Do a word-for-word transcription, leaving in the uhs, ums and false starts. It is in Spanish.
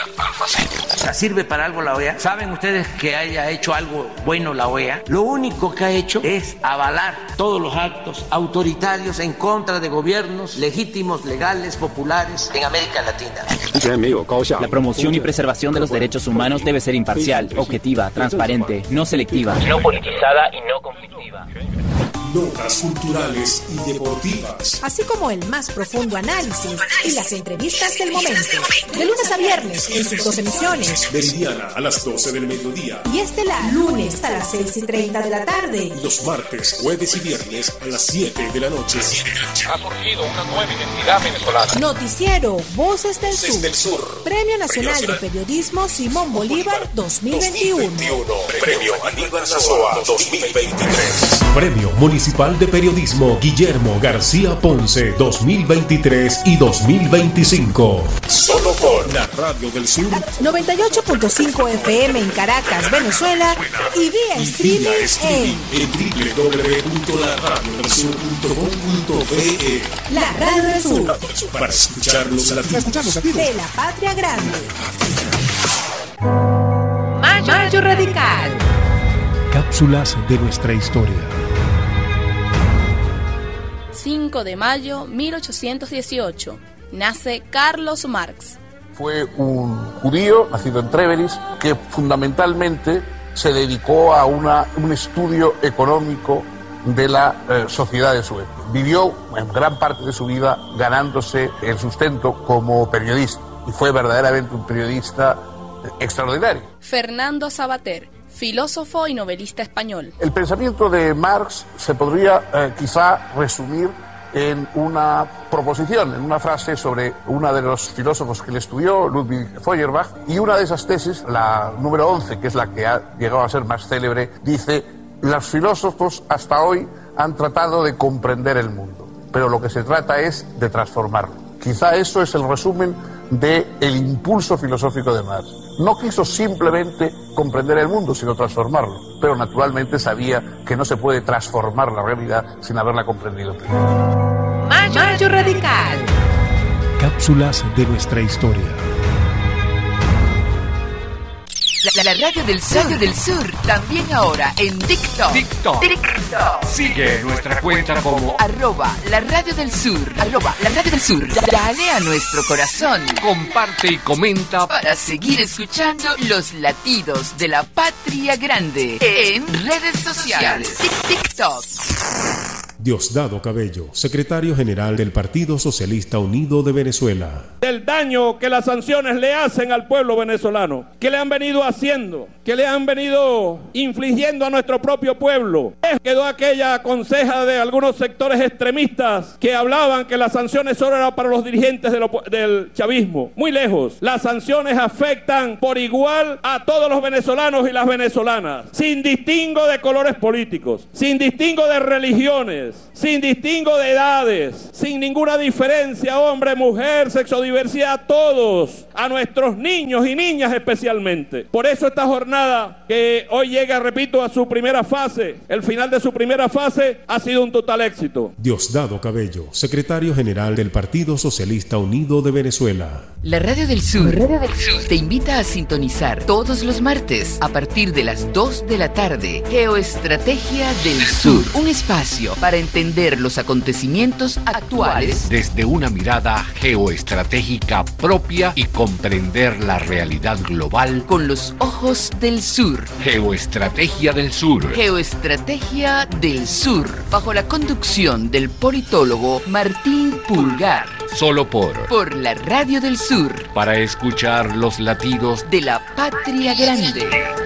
Alfa Cero. O sea, ¿sirve para algo la O E A? ¿Saben ustedes que haya hecho algo bueno la O E A? Lo único que ha hecho es avalar todos los actos autoritarios en contra de gobiernos legítimos, legales, populares en América Latina. La promoción y preservación de los derechos humanos debe ser imparcial, objetiva, transparente, no selectiva, no politizada y no conflictiva. Notas culturales y deportivas, así como el más profundo análisis y las entrevistas del momento. De lunes a viernes en sus dos emisiones. Meridiana a las doce del mediodía y estelar lunes a las seis y treinta de la tarde. Y los martes, jueves y viernes a las siete de la noche. Ha surgido una nueva identidad venezolana. Noticiero Voces del Sur. Del Sur. Premio Nacional de Periodismo Simón Bolívar dos mil veintiuno. Premio Aníbal Nazoa dos mil veintitrés. Premio Municipal de Periodismo Guillermo García Ponce dos mil veintitrés y dos mil veinticinco. Solo por la Radio del Sur. noventa y ocho punto cinco F M en Caracas, Venezuela. Y vía y streaming, vía streaming en, en doble u doble u doble u punto la radio del sur punto com punto be. La Radio del Sur. Para escuchar los latidos De la Patria Grande. Mayo Radical. Cápsulas de nuestra historia. cinco de mayo de mil ochocientos dieciocho. Nace Carlos Marx. Fue un judío nacido en Tréveris que fundamentalmente se dedicó a una, un estudio económico de la eh, sociedad de su época. Vivió en gran parte de su vida ganándose el sustento como periodista y fue verdaderamente un periodista extraordinario. Fernando Savater, filósofo y novelista español. El pensamiento de Marx se podría eh, quizá resumir en una proposición, en una frase sobre uno de los filósofos que le estudió, Ludwig Feuerbach, y una de esas tesis, la número once, que es la que ha llegado a ser más célebre, dice: los filósofos hasta hoy han tratado de comprender el mundo, pero lo que se trata es de transformarlo. Quizá eso es el resumen del impulso filosófico de Marx. No quiso simplemente comprender el mundo, sino transformarlo, pero naturalmente sabía que no se puede transformar la realidad sin haberla comprendido. Mayo Radical. Cápsulas de nuestra historia. La, la radio del sur, radio del sur, también ahora en TikTok. TikTok. TikTok. Sigue nuestra cuenta como arroba la radio del sur, arroba la radio del sur. Dale a nuestro corazón. Comparte y comenta para seguir escuchando los latidos de la patria grande en redes sociales. TikTok. Diosdado Cabello, secretario general del Partido Socialista Unido de Venezuela. Del daño que las sanciones le hacen al pueblo venezolano, que le han venido haciendo, que le han venido infligiendo a nuestro propio pueblo. Quedó aquella conseja de algunos sectores extremistas que hablaban que las sanciones solo eran para los dirigentes de lo, del chavismo. Muy lejos. Las sanciones afectan por igual a todos los venezolanos y las venezolanas, sin distingo de colores políticos, sin distingo de religiones, sin distingo de edades, sin ninguna diferencia, hombre, mujer, sexodiversidad, todos, a nuestros niños y niñas especialmente. Por eso esta jornada que hoy llega, repito, a su primera fase, el final de su primera fase ha sido un total éxito. Diosdado Cabello, secretario general del Partido Socialista Unido de Venezuela. La Radio del Sur, Radio del Sur te invita a sintonizar todos los martes a partir de las dos de la tarde. Geoestrategia del Sur, un espacio para entender los acontecimientos actuales desde una mirada geoestratégica propia y comprender la realidad global con los ojos del sur. Geoestrategia del Sur. Geoestrategia del Sur, bajo la conducción del politólogo Martín Pulgar. Solo por por la Radio del Sur, para escuchar los latidos de la patria grande.